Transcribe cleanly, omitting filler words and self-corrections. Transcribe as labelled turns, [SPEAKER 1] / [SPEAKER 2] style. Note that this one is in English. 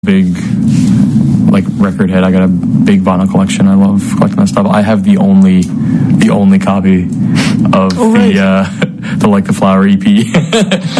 [SPEAKER 1] big like record head. I got a big vinyl collection. I love collecting that stuff. I have the only copy of the Like the Flower EP.